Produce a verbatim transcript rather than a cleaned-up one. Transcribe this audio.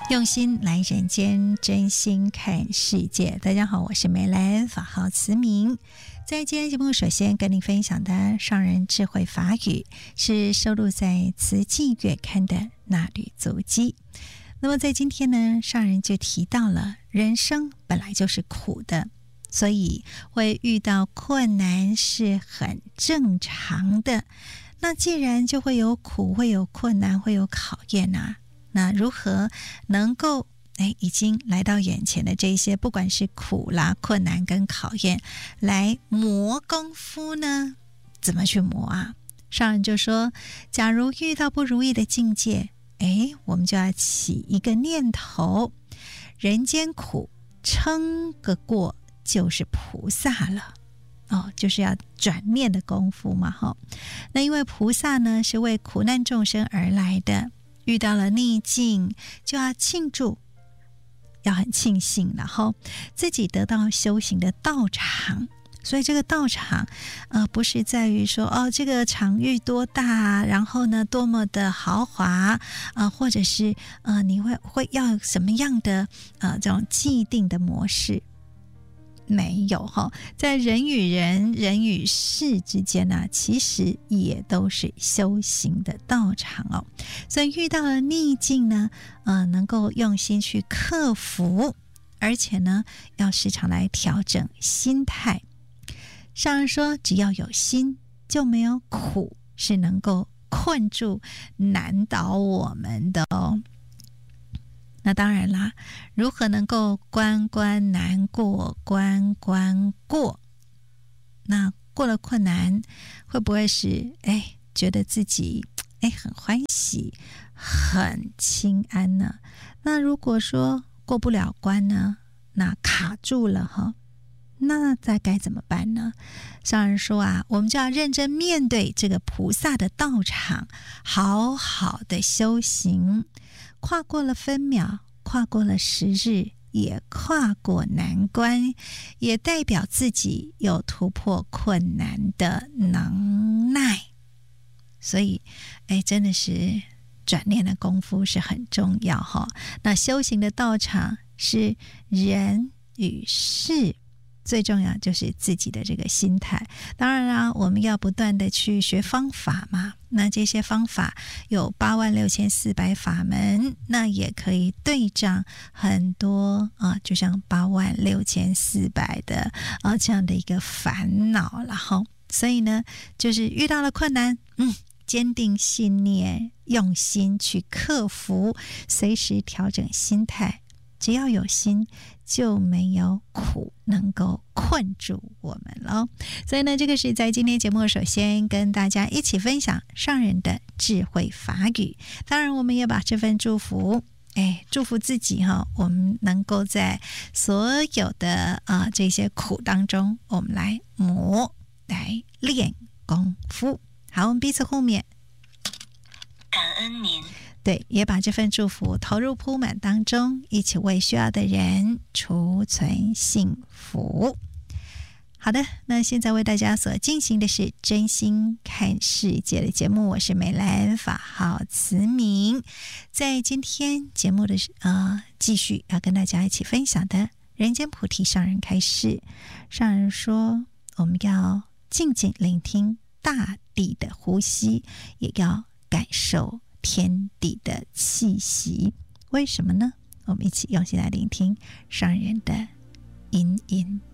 用心来人间，真心看世界。大家好，我是梅兰，法号慈明。在今天节目，首先跟您分享的上人智慧法语是收录在《慈济月刊》的那缕足迹。那么在今天呢，上人就提到了人生本来就是苦的，所以会遇到困难是很正常的。那既然就会有苦，会有困难，会有考验啊，那如何能够哎，已经来到眼前的这些，不管是苦啦、困难跟考验，来磨功夫呢？怎么去磨啊？上人就说，假如遇到不如意的境界，哎，我们就要起一个念头：人间苦，撑个过就是菩萨了。哦，就是要转念的功夫嘛，哈。那因为菩萨呢是为苦难众生而来的，遇到了逆境就要庆祝，要很庆幸，然后自己得到修行的道场。所以这个道场呃，不是在于说哦，这个场域多大，然后呢多么的豪华啊、呃，或者是呃，你会会要什么样的呃这种既定的模式。没有哈，在人与人、人与事之间呢、啊，其实也都是修行的道场哦。所以遇到了逆境呢，呃，能够用心去克服，而且呢，要时常来调整心态。上人说，只要有心，就没有苦是能够困住、难倒我们的哦。那当然啦，如何能够关关难过关关过？那过了困难，会不会是哎觉得自己哎很欢喜、很清安呢？那如果说过不了关呢，那卡住了哈，那再该怎么办呢？上人说啊，我们就要认真面对这个菩萨的道场，好好的修行。跨过了分秒，跨过了时日，也跨过难关，也代表自己有突破困难的能耐。所以哎，真的是转念的功夫是很重要哈。那修行的道场是人与事，最重要就是自己的这个心态。当然啦，我们要不断的去学方法嘛，那这些方法有八万六千四百法门，那也可以对仗很多啊，就像八万六千四百的啊这样的一个烦恼，然后所以呢，就是遇到了困难，嗯，坚定信念，用心去克服，随时调整心态。只要有心，就没有苦能够困住我们了。所以呢，这个是在今天节目首先跟大家一起分享上人的智慧法语。当然，我们也把这份祝福，哎，祝福自己哈，我们能够在所有的啊、呃、这些苦当中，我们来磨，来练功夫。好，我们彼此互勉， 感恩您。 对，也把这份祝福投入铺满当中，一起为需要的人储存幸福。好的，那现在为大家所进行的是真心看世界的节目，我是美兰，法号慈明。在今天节目的呃继续要跟大家一起分享的人间菩提上人开示，上人说，我们要静静聆听大地的呼吸，也要感受天地的气息。为什么呢？我们一起用心来聆听上人的音音。